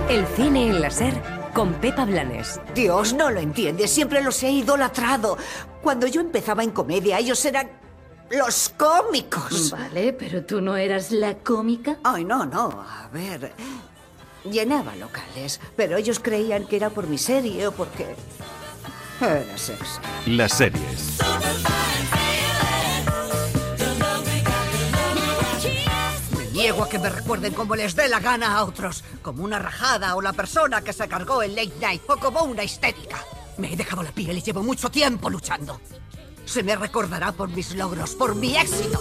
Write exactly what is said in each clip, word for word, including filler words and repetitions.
El cine en la SER con Pepa Blanes. Dios, no lo entiendes. Siempre los he idolatrado. Cuando yo empezaba en comedia, ellos eran los cómicos. Vale, pero tú no eras la cómica. Ay, no, no. A ver... Llenaba locales, pero ellos creían que era por mi serie o porque... era sexy. Las series. Niego a que me recuerden como les dé la gana a otros, como una rajada o la persona que se cargó el late night o como una histérica. Me he dejado la piel y llevo mucho tiempo luchando. Se me recordará por mis logros, por mi éxito.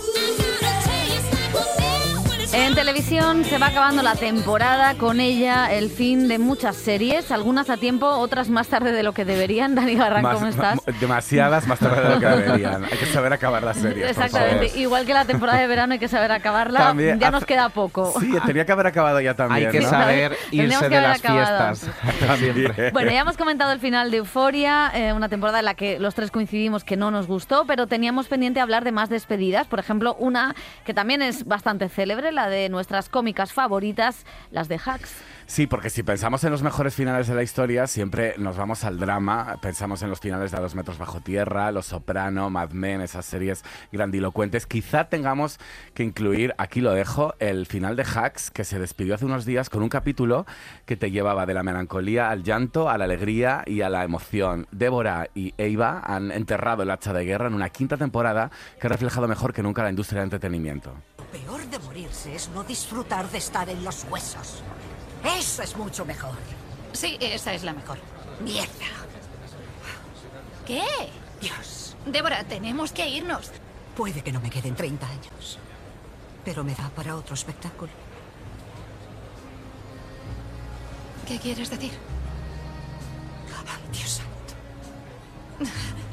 En televisión se va acabando la temporada, con ella el fin de muchas series, algunas a tiempo, otras más tarde de lo que deberían. Dani Garrán, Más, ¿cómo estás? ma- demasiadas más tarde de lo que deberían. Hay que saber acabar las series. por Exactamente, favor. igual que la temporada de verano hay que saber acabarla, También, ya hace- nos queda poco. Sí, tenía que haber acabado ya también. Hay que ¿no? saber Tendríamos irse que de haber las acabado fiestas. Siempre. Bueno, ya hemos comentado el final de Euphoria, eh, una temporada en la que los tres coincidimos que no nos gustó, pero teníamos pendiente hablar de más despedidas. Por ejemplo, una que también es bastante célebre, la de nuestras cómicas favoritas, las de Hacks. Sí, porque si pensamos en los mejores finales de la historia, siempre nos vamos al drama. Pensamos en los finales de A dos metros bajo tierra, Los Soprano, Mad Men, esas series grandilocuentes. Quizá tengamos que incluir, aquí lo dejo, el final de Hacks, que se despidió hace unos días con un capítulo que te llevaba de la melancolía al llanto, a la alegría y a la emoción. Débora y Eva han enterrado el hacha de guerra en una quinta temporada que ha reflejado mejor que nunca la industria del entretenimiento. Lo peor de morirse es no disfrutar de estar en los huesos. Eso es mucho mejor. Sí, esa es la mejor. Mierda. ¿Qué? Dios. Débora, tenemos que irnos. Puede que no me queden treinta años, pero me da para otro espectáculo. ¿Qué quieres decir? Ay, Dios santo.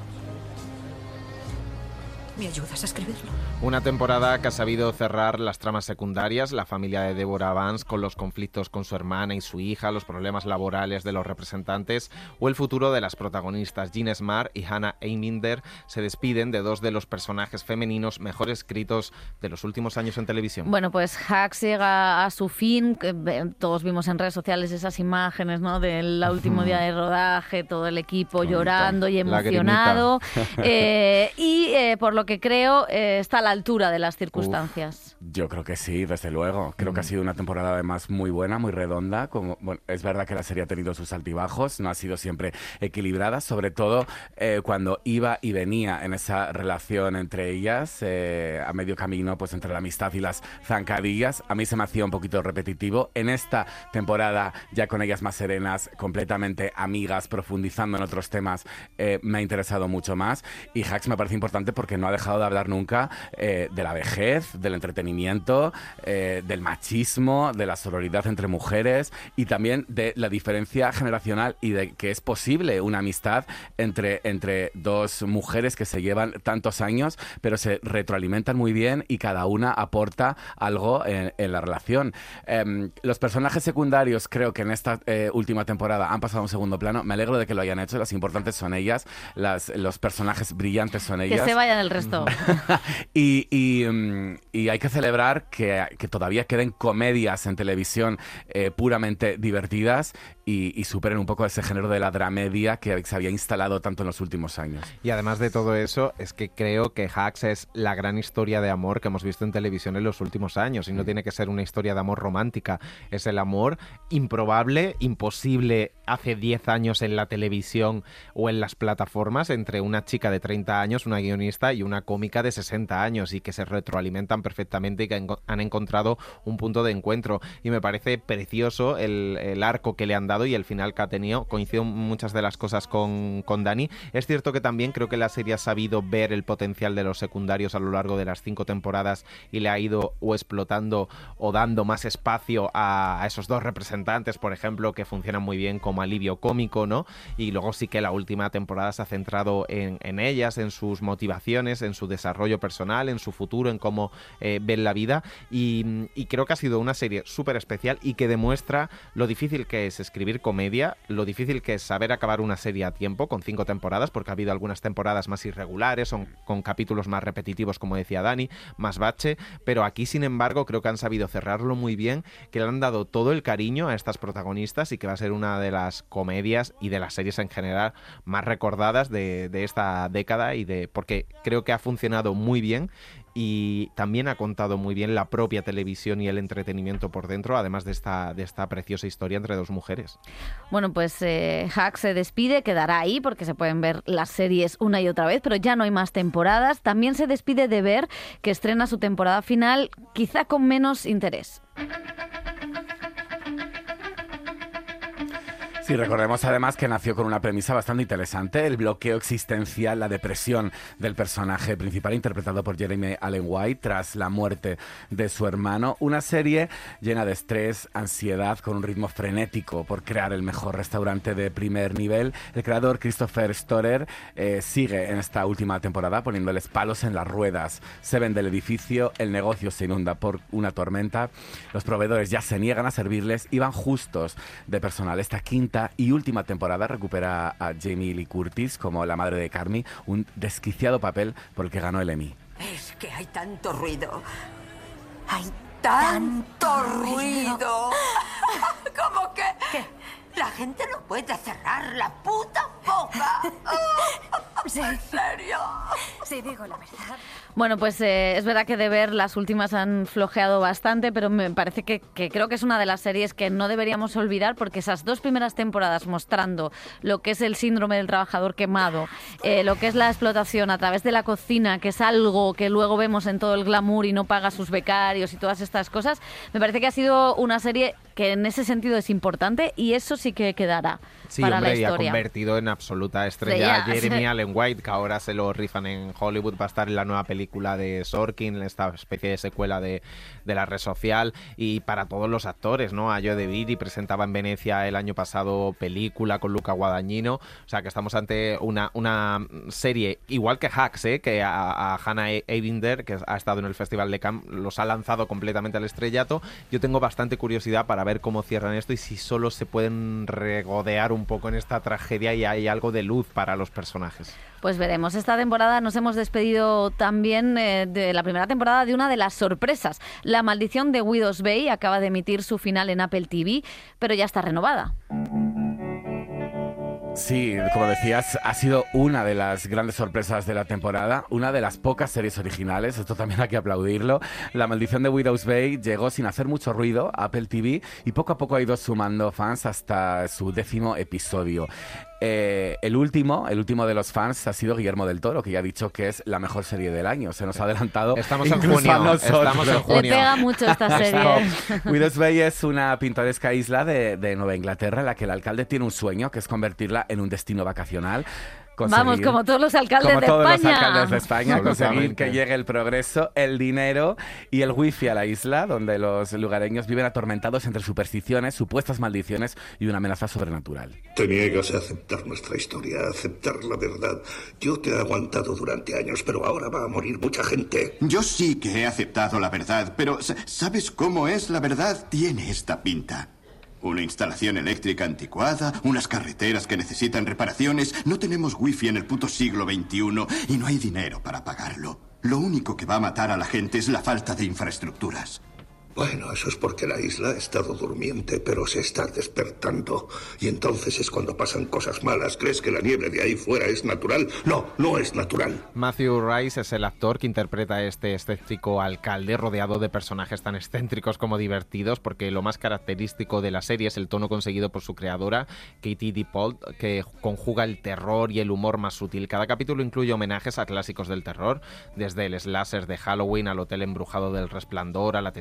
¿Me ayudas a escribirlo? Una temporada que ha sabido cerrar las tramas secundarias, la familia de Deborah Vance con los conflictos con su hermana y su hija, los problemas laborales de los representantes o el futuro de las protagonistas. Jean Smart y Hannah Einbinder se despiden de dos de los personajes femeninos mejor escritos de los últimos años en televisión. Bueno, pues Hacks llega a su fin. Todos vimos en redes sociales esas imágenes, ¿no?, del último día de rodaje, todo el equipo Bonito. llorando y emocionado. Eh, y eh, por lo que creo, eh, está a la altura de las circunstancias. Uf, yo creo que sí, desde luego. Creo mm. que ha sido una temporada además muy buena, muy redonda. Como, bueno, es verdad que la serie ha tenido sus altibajos, no ha sido siempre equilibrada, sobre todo eh, cuando iba y venía en esa relación entre ellas, eh, a medio camino, pues entre la amistad y las zancadillas. A mí se me hacía un poquito repetitivo. En esta temporada, ya con ellas más serenas, completamente amigas, profundizando en otros temas, eh, me ha interesado mucho más. Y Hacks me parece importante porque no ha dejado de hablar nunca eh, de la vejez, del entretenimiento, eh, del machismo, de la sororidad entre mujeres y también de la diferencia generacional y de que es posible una amistad entre, entre dos mujeres que se llevan tantos años pero se retroalimentan muy bien y cada una aporta algo en, en la relación. Eh, los personajes secundarios creo que en esta eh, última temporada han pasado a un segundo plano. Me alegro de que lo hayan hecho. Las importantes son ellas, las, los personajes brillantes son ellas. Que se vayan el resto. y, y, um, y hay que celebrar que, que todavía queden comedias en televisión eh, puramente divertidas y, y superen un poco ese género de la dramedia que se había instalado tanto en los últimos años. Y además de todo eso, es que creo que Hacks es la gran historia de amor que hemos visto en televisión en los últimos años. Y no tiene que ser una historia de amor romántica. Es el amor improbable, imposible hace diez años en la televisión o en las plataformas entre una chica de treinta años, una guionista, y una cómica de sesenta años, y que se retroalimentan perfectamente y que han encontrado un punto de encuentro. Y me parece precioso el, el arco que le han dado y el final que ha tenido. Coincido en muchas de las cosas con, con Dani. Es cierto que también creo que la serie ha sabido ver el potencial de los secundarios a lo largo de las cinco temporadas y le ha ido o explotando o dando más espacio a, a esos dos representantes, por ejemplo, que funcionan muy bien como alivio cómico, ¿no? Y luego sí que la última temporada se ha centrado en, en ellas, en sus motivaciones, en su desarrollo personal, en su futuro, en cómo eh, ven la vida y, y creo que ha sido una serie súper especial y que demuestra lo difícil que es escribir comedia, lo difícil que es saber acabar una serie a tiempo con cinco temporadas, porque ha habido algunas temporadas más irregulares, son, con capítulos más repetitivos, como decía Dani, más bache, pero aquí, sin embargo, creo que han sabido cerrarlo muy bien, que le han dado todo el cariño a estas protagonistas y que va a ser una de las comedias y de las series en general más recordadas de, de esta década, y de porque creo que ha funcionado muy bien y también ha contado muy bien la propia televisión y el entretenimiento por dentro, además de esta, de esta preciosa historia entre dos mujeres. Bueno, pues eh, Hacks se despide, quedará ahí porque se pueden ver las series una y otra vez, pero ya no hay más temporadas. También se despide de Ver, que estrena su temporada final, quizá con menos interés. Sí, recordemos además que nació con una premisa bastante interesante, el bloqueo existencial, la depresión del personaje principal interpretado por Jeremy Allen White tras la muerte de su hermano. Una serie llena de estrés, ansiedad, con un ritmo frenético por crear el mejor restaurante de primer nivel. El creador Christopher Storer eh, sigue en esta última temporada poniéndoles palos en las ruedas. Se vende el edificio, el negocio se inunda por una tormenta, los proveedores ya se niegan a servirles y van justos de personal. Esta quinta y última temporada recupera a Jamie Lee Curtis como la madre de Carmy, un desquiciado papel por el que ganó el Emmy. Es que hay tanto ruido. Hay tanto ruido. ¿Cómo que? ¿Qué? La gente no puede cerrar la puta boca. Sí. ¿En serio? Sí, digo la verdad. Bueno, pues eh, es verdad que de Ver las últimas han flojeado bastante, pero me parece que, que creo que es una de las series que no deberíamos olvidar, porque esas dos primeras temporadas mostrando lo que es el síndrome del trabajador quemado, eh, lo que es la explotación a través de la cocina, que es algo que luego vemos en todo el glamour y no paga a sus becarios y todas estas cosas, me parece que ha sido una serie que en ese sentido es importante y eso sí que quedará sí, para hombre, la historia. Y ha convertido en absoluta estrella Sí, a Jeremy sí. Allen White, que ahora se lo rifan en Hollywood, va a estar en la nueva película de Sorkin, esta especie de secuela de, de La Red Social, y para todos los actores, ¿no? A Joe Deviri presentaba en Venecia el año pasado película con Luca Guadagnino, o sea que estamos ante una, una serie igual que Hacks, ¿eh? Que a, a Hannah Eibinder, que ha estado en el Festival de Cannes, los ha lanzado completamente al estrellato. Yo tengo bastante curiosidad para ver cómo cierran esto y si solo se pueden regodear un poco en esta tragedia y hay algo de luz para los personajes. Pues veremos. Esta temporada nos hemos despedido también eh, de la primera temporada de una de las sorpresas. La Maldición de Widow's Bay acaba de emitir su final en Apple T V, pero ya está renovada. Sí, como decías, ha sido una de las grandes sorpresas de la temporada, una de las pocas series originales, esto también hay que aplaudirlo. La Maldición de Widow's Bay llegó sin hacer mucho ruido a Apple T V y poco a poco ha ido sumando fans hasta su décimo episodio. Eh, el último, el último de los fans ha sido Guillermo del Toro, que ya ha dicho que es la mejor serie del año. Se nos ha adelantado. Estamos en incluso junio. a nosotros. Estamos en junio. Le pega mucho esta serie. Widow's Bay es una pintoresca isla de, de Nueva Inglaterra en la que el alcalde tiene un sueño, que es convertirla en un destino vacacional. Conseguir, Vamos, como todos los alcaldes como de todos España. los alcaldes de España, conseguir Absolutamente. que llegue el progreso, el dinero y el wifi a la isla, donde los lugareños viven atormentados entre supersticiones, supuestas maldiciones y una amenaza sobrenatural. Te niegas a aceptar nuestra historia, a aceptar la verdad. Yo te he aguantado durante años, pero ahora va a morir mucha gente. Yo sí que he aceptado la verdad, pero ¿sabes cómo es la verdad? Tiene esta pinta. Una instalación eléctrica anticuada, unas carreteras que necesitan reparaciones, no tenemos wifi en el puto siglo veintiuno y no hay dinero para pagarlo. Lo único que va a matar a la gente es la falta de infraestructuras. Bueno, eso es porque la isla ha estado durmiente, pero se está despertando. Y entonces es cuando pasan cosas malas. ¿Crees que la nieve de ahí fuera es natural? No, no es natural. Matthew Rice es el actor que interpreta a este escéptico alcalde rodeado de personajes tan excéntricos como divertidos, porque lo más característico de la serie es el tono conseguido por su creadora, Katie Dippold, que conjuga el terror y el humor más sutil. Cada capítulo incluye homenajes a clásicos del terror, desde el slasher de Halloween al Hotel Embrujado del Resplandor, a la tensión de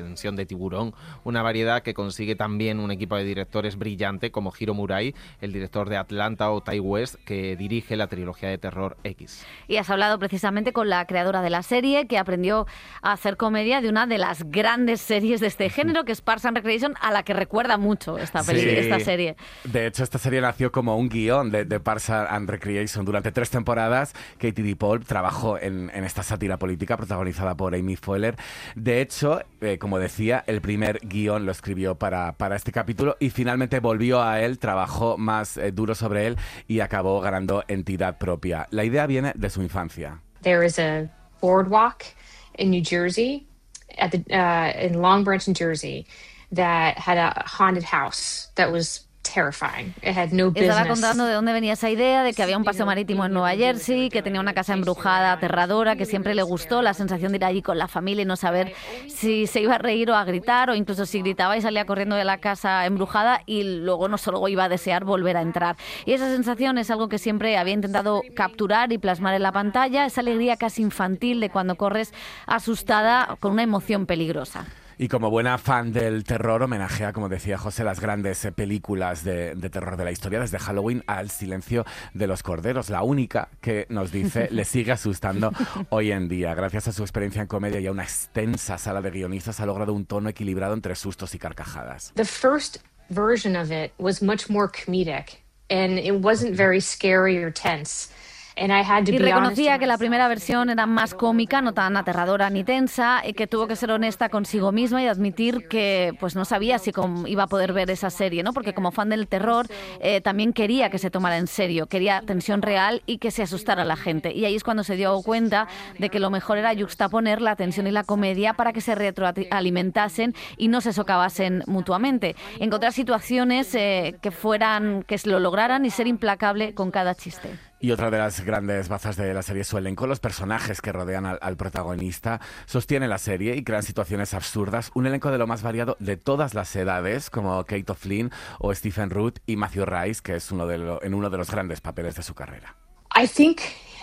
teletiburón, una variedad que consigue también un equipo de directores brillante como Hiro Murai, el director de Atlanta, o Ty West, que dirige la trilogía de terror X. Y has hablado precisamente con la creadora de la serie, que aprendió a hacer comedia de una de las grandes series de este género, que es Parks and Recreation, a la que recuerda mucho esta, peli- Sí. esta serie. De hecho, esta serie nació como un guión de, de Parks and Recreation. Durante tres temporadas, Katie Dippold trabajó en, en esta sátira política protagonizada por Amy Poehler. De hecho, eh, como decía, el primer guión lo escribió para, para este capítulo y finalmente volvió a él, trabajó más eh, duro sobre él y acabó ganando entidad propia. La idea viene de su infancia. There is a boardwalk in New Jersey, at the, uh, in Long Branch, New Jersey, that had a haunted house that was terrifying. It had no business. Estaba contando de dónde venía esa idea, de que había un paseo marítimo en Nueva Jersey, que tenía una casa embrujada, aterradora, que siempre le gustó la sensación de ir allí con la familia y no saber si se iba a reír o a gritar, o incluso si gritaba y salía corriendo de la casa embrujada y luego no solo iba a desear volver a entrar. Y esa sensación es algo que siempre había intentado capturar y plasmar en la pantalla, esa alegría casi infantil de cuando corres asustada con una emoción peligrosa. Y como buena fan del terror, homenajea, como decía José, las grandes eh, películas de, de terror de la historia, desde Halloween al Silencio de los Corderos, la única que nos dice le sigue asustando hoy en día. Gracias a su experiencia en comedia y a una extensa sala de guionistas, ha logrado un tono equilibrado entre sustos y carcajadas. The first version of it was much more comedic, and it wasn't very scary or tense. And I had to Y be honest reconocía with que la myself. primera versión era más cómica, no tan aterradora ni tensa, y que tuvo que ser honesta consigo misma y admitir que pues no sabía si com- iba a poder ver esa serie, ¿no? Porque como fan del terror eh, también quería que se tomara en serio, quería tensión real y que se asustara la gente. Y ahí es cuando se dio cuenta de que lo mejor era yuxtaponer la tensión y la comedia para que se retroalimentasen y no se socavasen mutuamente. Encontrar situaciones eh, que fueran, que lo lograran y ser implacable con cada chiste. Y otra de las grandes bazas de la serie es su elenco. Los personajes que rodean al, al protagonista sostienen la serie y crean situaciones absurdas. Un elenco de lo más variado de todas las edades, como Kate O'Flynn o Stephen Root y Matthew Rice, que es uno de lo, en uno de los grandes papeles de su carrera. I think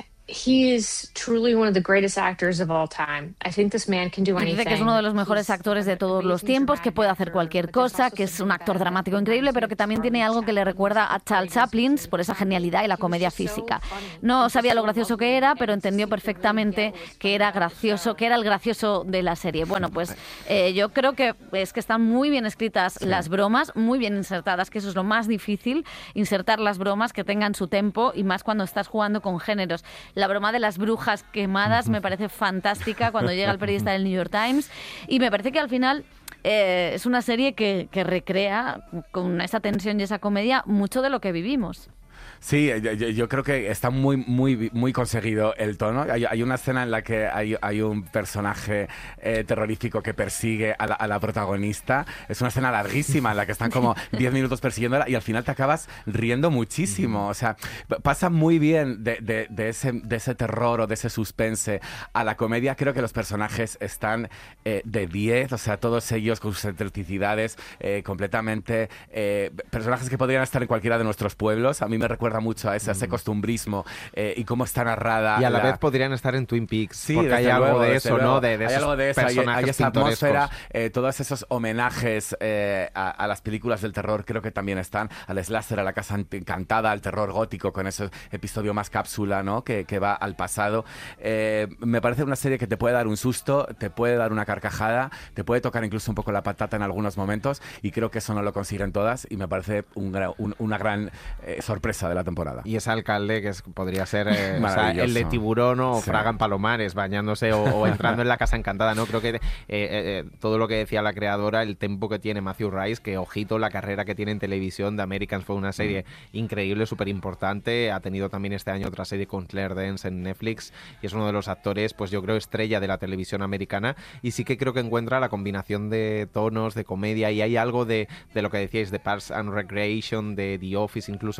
he is truly one of the greatest actors of all time. I think this man can do anything. Dice que es uno de los mejores actores de todos los tiempos, que puede hacer cualquier cosa, que es un actor dramático increíble, pero que también tiene algo que le recuerda a Charles Chaplin por esa genialidad y la comedia física. No sabía lo gracioso que era, pero entendió perfectamente que era gracioso, que era el gracioso de la serie. Bueno, pues eh, yo creo que es que están muy bien escritas sí. las bromas, muy bien insertadas, que eso es lo más difícil, insertar las bromas que tengan su tempo y más cuando estás jugando con géneros. La broma de las brujas quemadas me parece fantástica cuando llega el periodista del New York Times y me parece que al final eh, es una serie que, que recrea con esa tensión y esa comedia mucho de lo que vivimos. Sí, yo, yo creo que está muy muy muy conseguido el tono. Hay, hay una escena en la que hay, hay un personaje eh, terrorífico que persigue a la, a la protagonista. Es una escena larguísima en la que están como diez minutos persiguiéndola y al final te acabas riendo muchísimo. O sea, pasa muy bien de, de, de, ese, de ese terror o de ese suspense a la comedia. Creo que los personajes están eh, de diez, o sea, todos ellos con sus excentricidades eh, completamente... Eh, personajes que podrían estar en cualquiera de nuestros pueblos. A mí me recuerda mucho a ese, a ese costumbrismo eh, y cómo está narrada. Y a la, la vez podrían estar en Twin Peaks, sí, porque hay algo luego, de eso, luego. ¿no? De, de hay esos algo de eso, personajes hay, hay esa pintorescos. atmósfera, eh, todos esos homenajes eh, a, a las películas del terror creo que también están, al slasher, a la casa encantada, al terror gótico, con ese episodio más cápsula, ¿no? Que, que va al pasado. Eh, me parece una serie que te puede dar un susto, te puede dar una carcajada, te puede tocar incluso un poco la patata en algunos momentos y creo que eso no lo consiguen todas y me parece un, un, una gran eh, sorpresa de la temporada. Y ese alcalde que es, podría ser eh, o sea, el de Tiburón o sí. Fraga en Palomares, bañándose o, o entrando en la Casa Encantada, ¿no? Creo que eh, eh, todo lo que decía la creadora, el tempo que tiene Matthew Rice, que ojito la carrera que tiene en televisión, The Americans fue una serie mm. increíble, súper importante, ha tenido también este año otra serie con Claire Danes en Netflix y es uno de los actores, pues yo creo, estrella de la televisión americana y sí que creo que encuentra la combinación de tonos, de comedia y hay algo de, de lo que decíais de Parks and Recreation, de The Office, incluso en, en,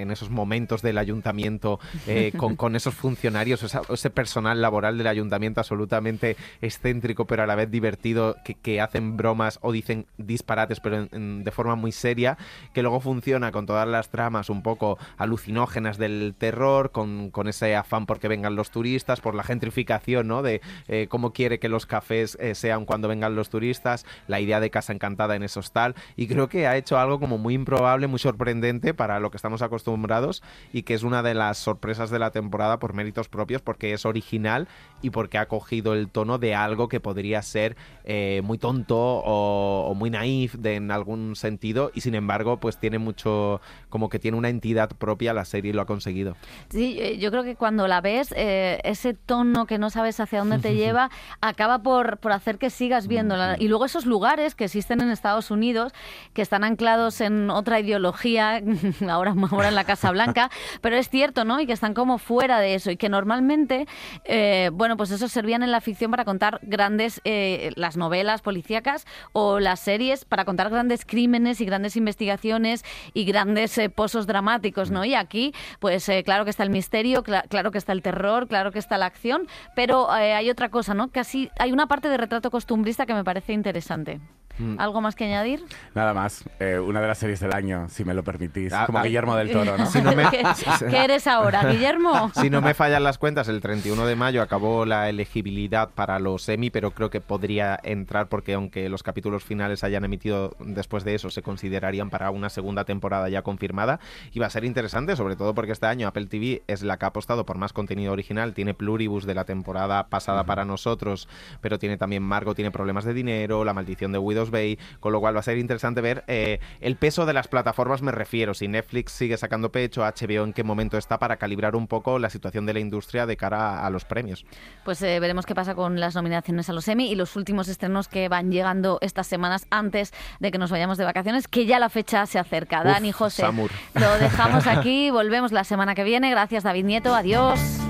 en esos momentos del ayuntamiento eh, con, con esos funcionarios, esa, ese personal laboral del ayuntamiento absolutamente excéntrico pero a la vez divertido, que, que hacen bromas o dicen disparates pero en, en, de forma muy seria, que luego funciona con todas las tramas un poco alucinógenas del terror, con, con ese afán porque vengan los turistas, por la gentrificación, ¿no? De eh, cómo quiere que los cafés eh, sean cuando vengan los turistas, la idea de Casa Encantada en ese hostal, y creo que ha hecho algo como muy improbable, muy sorprendente para lo que estamos acostumbrados, y que es una de las sorpresas de la temporada por méritos propios, porque es original y porque ha cogido el tono de algo que podría ser eh, muy tonto o, o muy naif de, en algún sentido, y sin embargo pues tiene mucho, como que tiene una entidad propia la serie y lo ha conseguido. Sí, yo creo que cuando la ves, eh, ese tono que no sabes hacia dónde te lleva acaba por, por hacer que sigas viéndola. Y luego esos lugares que existen en Estados Unidos, que están anclados en otra ideología, ahora, ahora en la Casa Blanca, pero es cierto, ¿no? Y que están como fuera de eso, y que normalmente, eh, bueno, pues eso servían en la ficción para contar grandes, eh, las novelas policíacas o las series para contar grandes crímenes y grandes investigaciones y grandes eh, pozos dramáticos, ¿no? Y aquí, pues eh, claro que está el misterio, cl- claro que está el terror, claro que está la acción, pero eh, hay otra cosa, ¿no? Casi hay una parte de retrato costumbrista que me parece interesante. Mm. ¿Algo más que añadir? Nada más. Eh, una de las series del año, si me lo permitís. Ah, como ah, Guillermo del Toro, ¿no? Si no me... ¿Qué, ¿Qué eres ahora, Guillermo? Si no me fallan las cuentas, el treinta y uno de mayo acabó la elegibilidad para los Emmy, pero creo que podría entrar porque aunque los capítulos finales hayan emitido después de eso, se considerarían para una segunda temporada ya confirmada. Y va a ser interesante, sobre todo porque este año Apple T V es la que ha apostado por más contenido original. Tiene Pluribus de la temporada pasada uh-huh. para nosotros, pero tiene también Margo, tiene Problemas de dinero, La maldición de Widow's Bay, con lo cual va a ser interesante ver eh, el peso de las plataformas, me refiero, si Netflix sigue sacando pecho, H B O en qué momento está para calibrar un poco la situación de la industria de cara a, a los premios. Pues eh, veremos qué pasa con las nominaciones a los Emmy y los últimos estrenos que van llegando estas semanas antes de que nos vayamos de vacaciones, que ya la fecha se acerca. Uf, Dani, José, Samur. Lo dejamos aquí, volvemos la semana que viene. Gracias, David Nieto, adiós.